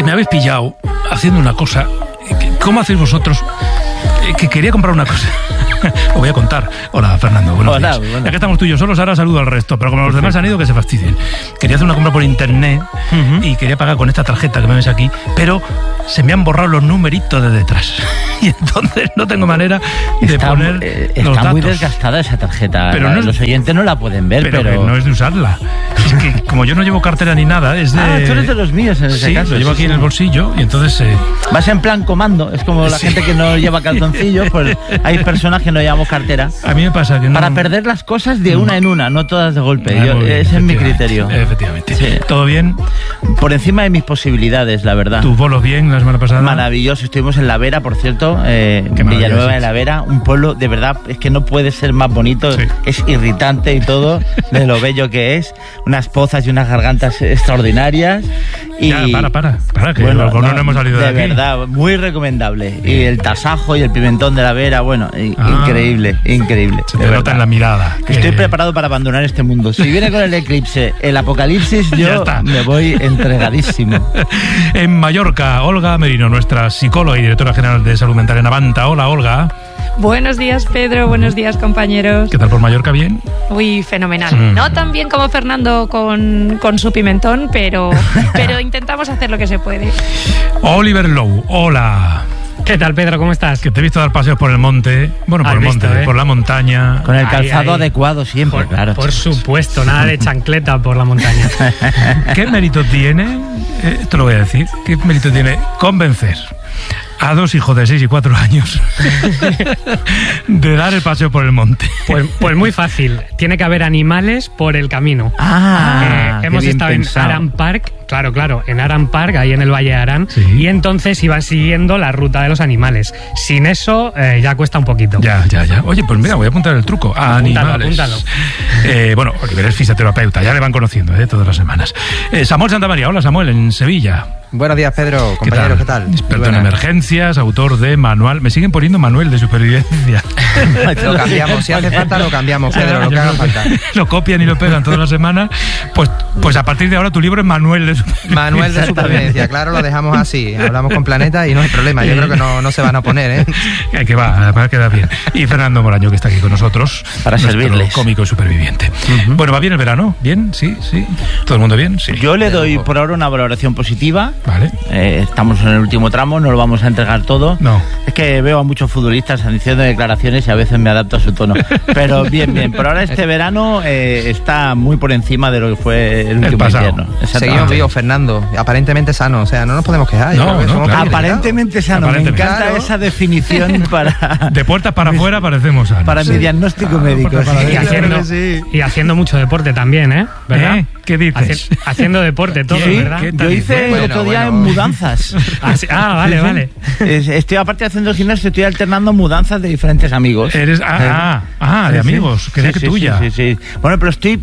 me habéis pillado haciendo una cosa. ¿Cómo hacéis vosotros? Que quería comprar una cosa. Os voy a contar. Hola, Fernando. Buenos días. Bueno. Ya que estamos tú y yo solos, ahora saludo al resto. Pero como los demás han ido, que se fastidien. Quería hacer una compra por internet y quería pagar con esta tarjeta que me ves aquí, pero se me han borrado los numeritos de detrás. Y entonces no tengo manera de poner los datos. Está muy desgastada esa tarjeta. Pero los oyentes no la pueden ver, pero... no es de usarla. Es que como yo no llevo cartera ni nada, es de... tú eres de los míos en ese caso. Lo llevo aquí en el bolsillo y entonces... Vas en plan comando. Es como la gente que no lleva calzoncillos, pues hay personas que no llevamos cartera. A mí me pasa que no... Para perder las cosas de una en una, no todas de golpe. Ese es mi criterio. Efectivamente. Sí. ¿Todo bien? Por encima de mis posibilidades, la verdad. ¿Tus bolos bien la semana pasada? Maravilloso. Estuvimos en La Vera, por cierto, Villanueva de la Vera, un pueblo, de verdad, es que no puede ser más bonito. Sí. Es irritante y todo, de lo bello que es. Unas pozas y unas gargantas extraordinarias. Y ya, para, que bueno, no hemos salido de aquí. De verdad, muy recomendable. Y el tasajo y el pimentón de La Vera, bueno, increíble. Se te nota en la mirada. Estoy preparado para abandonar este mundo. Si viene con el eclipse, el apocalipsis, yo me voy entregadísimo. En Mallorca, Olga Merino, nuestra psicóloga y directora general de Salud Mental en Avanta. Hola, Olga. Buenos días, Pedro. Buenos días, compañeros. ¿Qué tal por Mallorca? ¿Bien? Uy, fenomenal. No tan bien como Fernando con su pimentón, pero intentamos hacer lo que se puede. Oliver Lowe, hola. ¿Qué tal, Pedro? ¿Cómo estás? Que te he visto dar paseos por el monte. Bueno, por el monte, por la montaña. Con el calzado adecuado siempre, claro. Por supuesto, nada de chancleta por la montaña. ¿Qué mérito tiene, esto lo voy a decir, qué mérito tiene convencer a dos hijos de 6 y 4 años de dar el paseo por el monte? Pues muy fácil. Tiene que haber animales por el camino. Hemos estado en Arán Park. Claro, en Arán Park, ahí en el Valle de Arán. Sí. Y entonces iban siguiendo la ruta de los animales. Sin eso, ya cuesta un poquito. Ya. Oye, pues mira, voy a apuntar el truco. Animales. Apúntalo. Bueno, Oliver es fisioterapeuta, ya le van conociendo todas las semanas. Samuel Santamaría, hola Samuel, en Sevilla. Buenos días, Pedro, compañero, ¿qué tal? Experto en emergencias, autor de manual. Me siguen poniendo manual de supervivencia. Lo cambiamos, si hace falta lo cambiamos, Pedro, lo que haga falta. Lo copian y lo pegan toda la semana. Pues a partir de ahora tu libro es manual de supervivencia, claro, lo dejamos así. Hablamos con Planeta y no hay problema. Yo creo que no se van a oponer, Que va, además queda bien. Y Fernando Moraño, que está aquí con nosotros. Para servirles. Cómico y superviviente. Bueno, ¿va bien el verano? ¿Bien? ¿Sí? ¿Todo el mundo bien? Sí. Yo le doy por ahora una valoración positiva. Vale. Estamos en el último tramo, no lo vamos a entregar todo. No. Es que veo a muchos futbolistas haciendo declaraciones y a veces me adapto a su tono. Pero bien. Por ahora este verano está muy por encima de lo que fue el último invierno. Seguimos vivos, Fernando. Aparentemente sano. O sea, no nos podemos quejar. Claro. Aparentemente sano. Me encanta esa definición para... De puertas para afuera parecemos sanos. Para mi diagnóstico médico. Y haciendo mucho deporte también, ¿verdad? ¿Qué dices? Haciendo deporte todo, ¿verdad? Yo hice el otro día en mudanzas. Vale. Estoy, aparte de haciendo gimnasio, estoy alternando mudanzas de diferentes amigos. De amigos. Creía que tuya. Sí. Bueno, pero estoy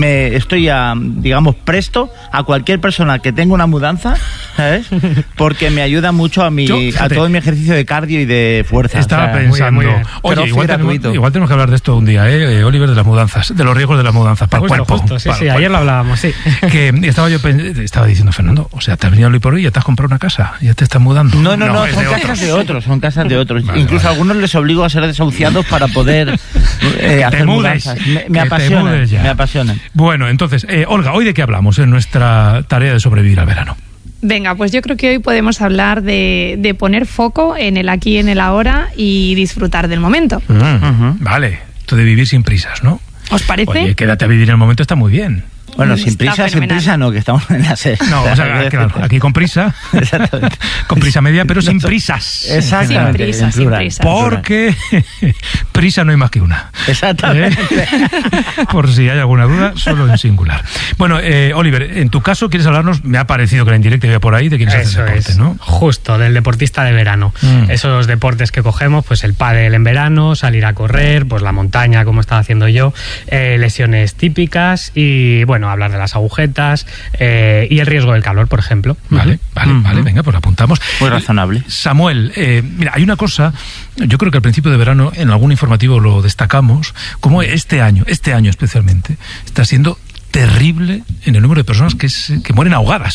digamos, presto a cualquier persona que tenga una mudanza, ¿sabes? Porque me ayuda mucho a todo mi ejercicio de cardio y de fuerza. Estaba pensando. Muy bien. Oye, igual tenemos que hablar de esto un día, Oliver, de las mudanzas, de los riesgos de las mudanzas para el cuerpo. Ayer lo hablábamos, sí. Que estaba diciendo, Fernando, o sea, te has venido hoy por hoy y ya te has comprado una casa, ya te estás mudando. No, son casas de otros. Vale, incluso a algunos les obligo a ser desahuciados para poder hacer mudanzas. Me apasionan. Bueno, entonces, Olga, ¿hoy de qué hablamos en nuestra tarea de sobrevivir al verano? Venga, pues yo creo que hoy podemos hablar de poner foco en el aquí y en el ahora y disfrutar del momento. Vale, esto de vivir sin prisas, ¿no? ¿Os parece? Oye, quédate a vivir en el momento, está muy bien. Bueno, sin prisa no, que estamos en la serie. No, o sea, claro, aquí con prisa. Exactamente. Con prisa media, pero sin prisas. Exactamente. Sin prisa. Porque prisa no hay más que una. Exactamente. Por si hay alguna duda, solo en singular. Bueno, Oliver, en tu caso, ¿quieres hablarnos? Me ha parecido que la indirecta iba por ahí de quienes hacen deporte, ¿no? Justo, del deportista de verano. Esos deportes que cogemos, pues el pádel en verano, salir a correr, pues la montaña, como estaba haciendo yo, lesiones típicas y, bueno, hablar de las agujetas y el riesgo del calor, por ejemplo. Vale, venga, pues apuntamos. Muy razonable. Samuel, mira, hay una cosa, yo creo que al principio de verano en algún informativo lo destacamos, como este año especialmente, está siendo terrible en el número de personas que mueren ahogadas.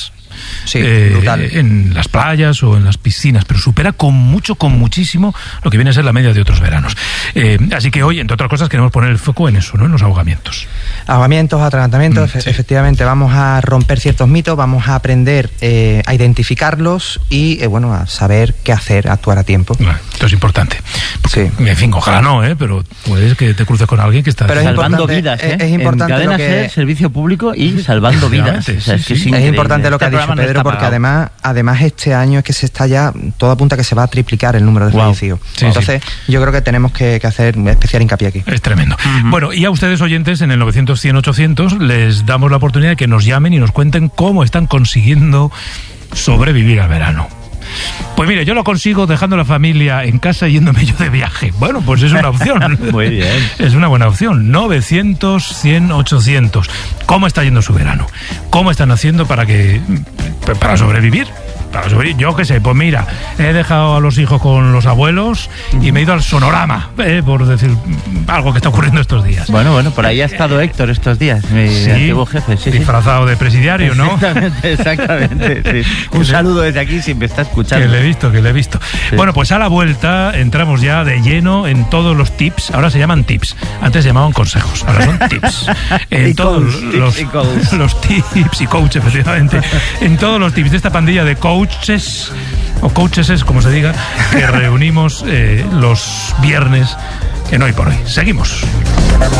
en las playas o en las piscinas, pero supera con muchísimo lo que viene a ser la media de otros veranos. Así que hoy, entre otras cosas, queremos poner el foco en eso, ¿no? En los ahogamientos. Ahogamientos, atragantamientos, efectivamente, vamos a romper ciertos mitos, vamos a aprender a identificarlos y, a saber qué hacer, actuar a tiempo. Esto es importante. Porque, en fin, ojalá no, pero puedes que te cruces con alguien que está salvando vidas. Es importante en cadena servicio público y salvando vidas. O sea, es importante lo que ha dicho Pedro, porque además este año es que se está ya, todo apunta a que se va a triplicar el número de fallecidos. Entonces, yo creo que tenemos que hacer especial hincapié aquí. Es tremendo. Bueno, y a ustedes, oyentes, en el 900-100-800 les damos la oportunidad de que nos llamen y nos cuenten cómo están consiguiendo sobrevivir al verano. Pues mire, yo lo consigo dejando la familia en casa y yéndome yo de viaje. Bueno, pues es una opción. Muy bien. Es una buena opción. 900-100-800. ¿Cómo está yendo su verano? ¿Cómo están haciendo para sobrevivir? Yo qué sé, pues mira, he dejado a los hijos con los abuelos y me he ido al Sonorama, por decir algo que está ocurriendo estos días. Bueno, por ahí ha estado Héctor estos días, mi antiguo jefe. Disfrazado de presidiario, ¿no? Exactamente. Un saludo desde aquí si me está escuchando. Que le he visto. Sí. Bueno, pues a la vuelta entramos ya de lleno en todos los tips. Ahora se llaman tips. Antes se llamaban consejos. Ahora son tips. En todos los tips y coach, efectivamente. En todos los tips de esta pandilla de coaches o coaches, como se diga, que reunimos los viernes en Hoy por Hoy. Seguimos.